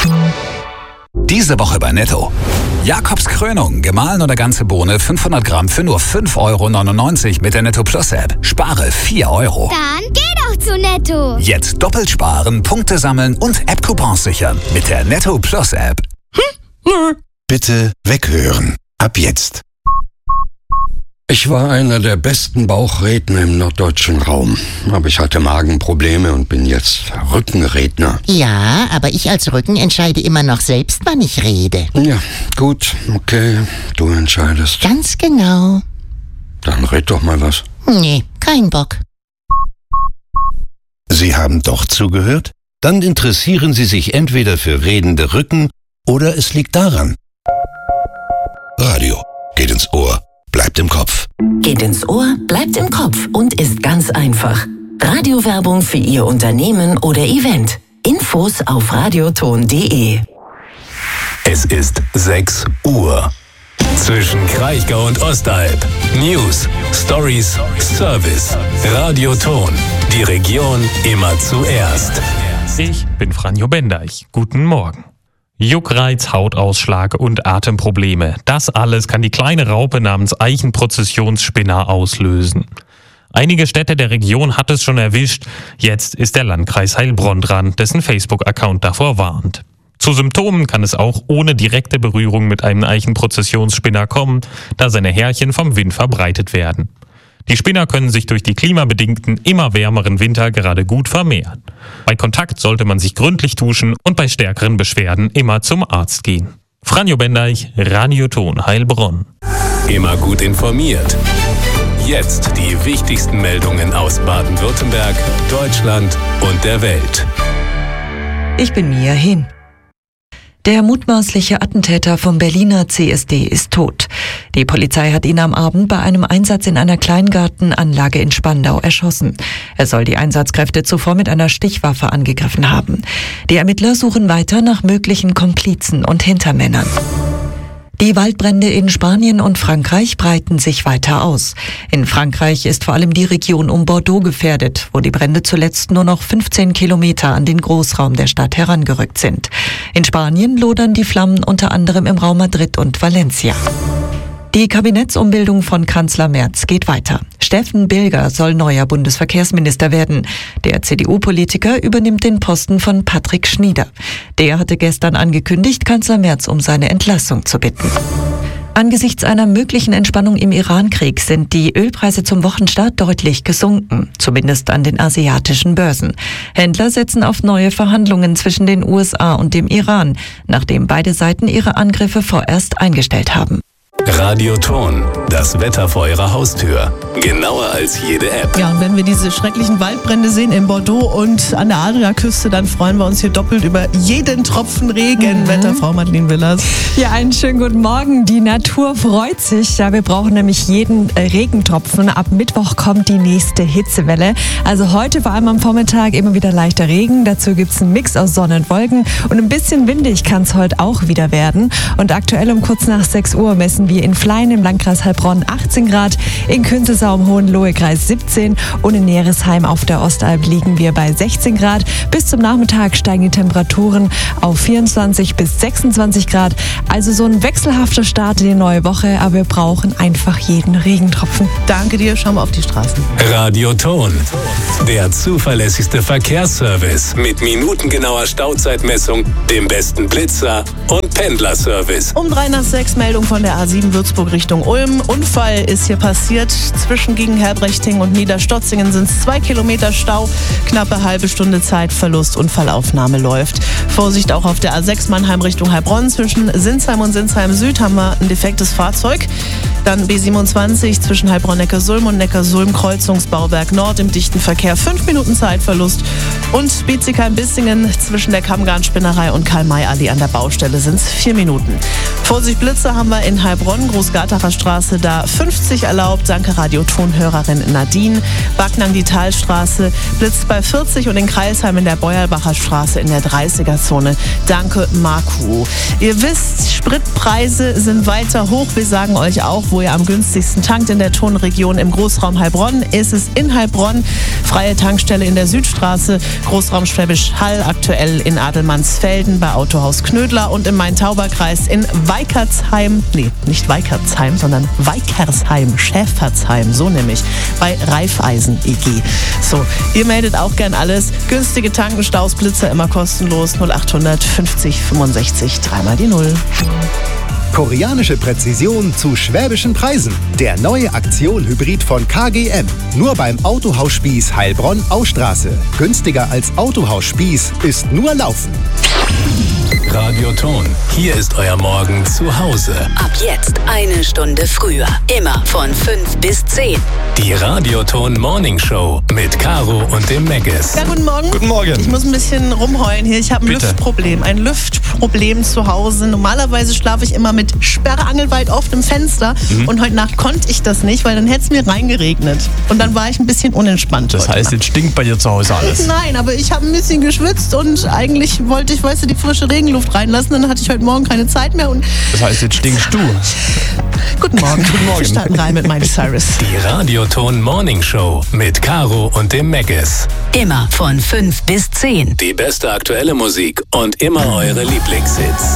Diese Woche bei Netto. Jakobs Krönung, gemahlen oder ganze Bohne 500 Gramm für nur 5,99 € mit der Netto Plus App. Spare 4 €. Dann geh doch zu Netto. Jetzt doppelt sparen, Punkte sammeln und App-Coupons sichern mit der Netto Plus App. Bitte weghören. Ab jetzt. Ich war einer der besten Bauchredner im norddeutschen Raum. Aber ich hatte Magenprobleme und bin jetzt Rückenredner. Ja, aber ich als Rücken entscheide immer noch selbst, wann ich rede. Ja, gut, okay, du entscheidest. Ganz genau. Dann red doch mal was. Nee, kein Bock. Sie haben doch zugehört? Dann interessieren Sie sich entweder für redende Rücken oder es liegt daran. Radio geht ins Ohr, bleibt im Kopf. Geht ins Ohr, bleibt im Kopf und ist ganz einfach. Radiowerbung für Ihr Unternehmen oder Event. Infos auf radioton.de. Es ist 6 Uhr. Zwischen Kraichgau und Ostalb. News, Stories, Service. Radioton. Die Region immer zuerst. Ich bin Franjo Bendeich. Guten Morgen. Juckreiz, Hautausschlag und Atemprobleme. Das alles kann die kleine Raupe namens Eichenprozessionsspinner auslösen. Einige Städte der Region hat es schon erwischt. Jetzt ist der Landkreis Heilbronn dran, dessen Facebook-Account davor warnt. Zu Symptomen kann es auch ohne direkte Berührung mit einem Eichenprozessionsspinner kommen, da seine Härchen vom Wind verbreitet werden. Die Spinner können sich durch die klimabedingten, immer wärmeren Winter gerade gut vermehren. Bei Kontakt sollte man sich gründlich duschen und bei stärkeren Beschwerden immer zum Arzt gehen. Franjo Bendeich, Radioton Heilbronn. Immer gut informiert. Jetzt die wichtigsten Meldungen aus Baden-Württemberg, Deutschland und der Welt. Ich bin Mia Hin. Der mutmaßliche Attentäter vom Berliner CSD ist tot. Die Polizei hat ihn am Abend bei einem Einsatz in einer Kleingartenanlage in Spandau erschossen. Er soll die Einsatzkräfte zuvor mit einer Stichwaffe angegriffen haben. Die Ermittler suchen weiter nach möglichen Komplizen und Hintermännern. Die Waldbrände in Spanien und Frankreich breiten sich weiter aus. In Frankreich ist vor allem die Region um Bordeaux gefährdet, wo die Brände zuletzt nur noch 15 Kilometer an den Großraum der Stadt herangerückt sind. In Spanien lodern die Flammen unter anderem im Raum Madrid und Valencia. Die Kabinettsumbildung von Kanzler Merz geht weiter. Steffen Bilger soll neuer Bundesverkehrsminister werden. Der CDU-Politiker übernimmt den Posten von Patrick Schnieder. Der hatte gestern angekündigt, Kanzler Merz um seine Entlassung zu bitten. Angesichts einer möglichen Entspannung im Iran-Krieg sind die Ölpreise zum Wochenstart deutlich gesunken, zumindest an den asiatischen Börsen. Händler setzen auf neue Verhandlungen zwischen den USA und dem Iran, nachdem beide Seiten ihre Angriffe vorerst eingestellt haben. Radioton, das Wetter vor Ihrer Haustür. Genauer als jede App. Ja, und wenn wir diese schrecklichen Waldbrände sehen in Bordeaux und an der Adriaküste, dann freuen wir uns hier doppelt über jeden Tropfen Regen. Wetterfrau Madeleine Willers. Ja, einen schönen guten Morgen. Die Natur freut sich. Ja, wir brauchen nämlich jeden Regentropfen. Ab Mittwoch kommt die nächste Hitzewelle. Also heute vor allem am Vormittag immer wieder leichter Regen. Dazu gibt es einen Mix aus Sonne und Wolken. Und ein bisschen windig kann es heute auch wieder werden. Und aktuell um kurz nach 6 Uhr messen wir in Flein im Landkreis Heilbronn 18 Grad, in Künzelsau im Hohenlohe-Kreis 17 und in Neresheim auf der Ostalb liegen wir bei 16 Grad. Bis zum Nachmittag steigen die Temperaturen auf 24 bis 26 Grad. Also so ein wechselhafter Start in die neue Woche, aber wir brauchen einfach jeden Regentropfen. Danke dir, schauen wir auf die Straßen. Radioton, der zuverlässigste Verkehrsservice mit minutengenauer Stauzeitmessung, dem besten Blitzer und Pendlerservice. Um 3 nach 6 Meldung von der A7 Würzburg Richtung Ulm. Unfall ist hier passiert. Zwischen Gegenherbrechting und Niederstotzingen sind es 2 Kilometer Stau. Knappe halbe Stunde Zeitverlust. Unfallaufnahme läuft. Vorsicht auch auf der A6 Mannheim Richtung Heilbronn. Zwischen Sinsheim und Sinsheim Süd haben wir ein defektes Fahrzeug. Dann B27 zwischen Heilbronn-Neckarsulm und Neckarsulm-Kreuzungsbauwerk Nord im dichten Verkehr 5 Minuten Zeitverlust. Und Bietigheim-Bissingen zwischen der Kammgarn-Spinnerei und Karl-May-Allee an der Baustelle sind es 4 Minuten. Vorsicht Blitze haben wir in Heilbronn, Großgartacher Straße, da 50 erlaubt. Danke Radioton-Hörerin Nadine. Backnang die Talstraße blitzt bei 40 und in Kreilsheim in der Beuerbacher Straße in der 30er Fußgängerzone. Danke, Marco. Ihr wisst, Spritpreise sind weiter hoch. Wir sagen euch auch, wo ihr am günstigsten tankt in der Tonregion im Großraum Heilbronn. Ist es in Heilbronn, freie Tankstelle in der Südstraße, Großraum Schwäbisch Hall, aktuell in Adelmannsfelden bei Autohaus Knödler und im Main-Tauber-Kreis in Weikertsheim, nee, nicht Weikertsheim, sondern Weikersheim, Schäfertsheim, so nämlich, bei Raiffeisen EG. So, ihr meldet auch gern alles. Günstige Tanken, Staus, Blitzer immer kostenlos. 0800 50 65 3 die 0. Koreanische Präzision zu schwäbischen Preisen. Der neue Aktion-Hybrid von KGM. Nur beim Autohaus Spieß Heilbronn-Austraße. Günstiger als Autohaus Spieß ist nur Laufen. Radioton. Hier ist euer Morgen zu Hause. Ab jetzt 1 Stunde früher. Immer von 5 bis 10. Die Radioton Morning Show mit Caro und dem Meggis. Ja, guten Morgen. Guten Morgen. Ich muss ein bisschen rumheulen hier. Ich habe ein Lüftproblem. Ein Lüftproblem zu Hause. Normalerweise schlafe ich immer mit Sperre angelweit offenem Fenster. Und heute Nacht konnte ich das nicht, weil dann hätte es mir reingeregnet. Und dann war ich ein bisschen unentspannt. Das heißt, jetzt stinkt bei dir zu Hause alles. Nein, aber ich habe ein bisschen geschwitzt und eigentlich wollte ich, weißt du, die frische Regenluft reinlassen. Dann hatte ich heute Morgen keine Zeit mehr. Und das heißt, jetzt stinkst du. Guten Morgen. Guten Morgen. Wir starten rein mit Miley Cyrus. Die Radioton Morning Show mit Caro und dem Meggis. Immer von 5 bis 10. Die beste aktuelle Musik und immer eure Lieblingshits.